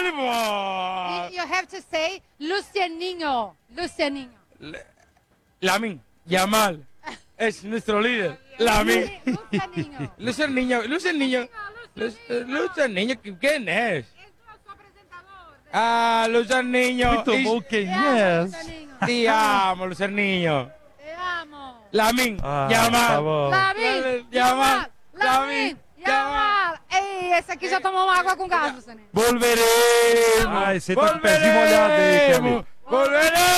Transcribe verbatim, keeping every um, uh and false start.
Volleyball. You have to say Lucianinho. Lucianinho. Lamin, Yamal. Es nuestro líder. Lamin. Lucianinho. Luce el niño, luce el niño. Luce, luce el niño, ¿quién es? Ah, Luce el niño. Muito bom, quem é? Te amo, Luce el niño. Te amo. Lamin, Ah, Yamal. tá bom. Lamin, Yamal. Lamin, Yamal. Ei, esse aqui já tomou uma água com gás, Lucianinho. Volveremos. Ai, você tá com o pezinho molhado aí, Kelly. Volveremos.